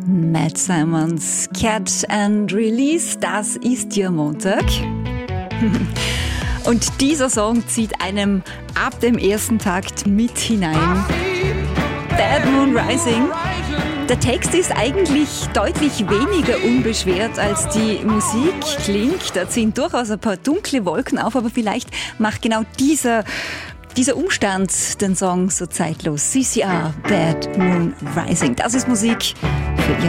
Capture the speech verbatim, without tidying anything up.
Matt Simons Catch and Release, das ist Ihr Montag. Und dieser Song zieht einem ab dem ersten Takt mit hinein. Dead Moon Rising. Der Text ist eigentlich deutlich weniger unbeschwert, als die Musik klingt. Da ziehen durchaus ein paar dunkle Wolken auf, aber vielleicht macht genau dieser, dieser Umstand den Song so zeitlos. C C R, Dead Moon Rising. Das ist Musik für Ihr